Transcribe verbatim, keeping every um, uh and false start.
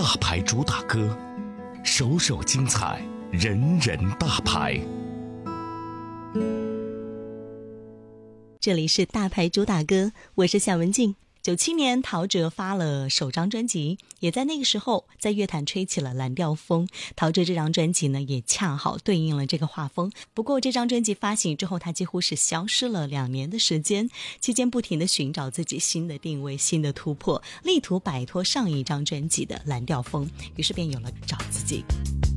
大牌主打歌，首首精彩，人人大牌。 这里是大牌主打歌，我是夏文静。九七年陶喆发了首张专辑，也在那个时候在乐坛吹起了蓝调风。陶喆这张专辑呢，也恰好对应了这个画风。不过这张专辑发行之后，他几乎是消失了两年的时间，期间不停地寻找自己新的定位、新的突破，力图摆脱上一张专辑的蓝调风，于是便有了找自己。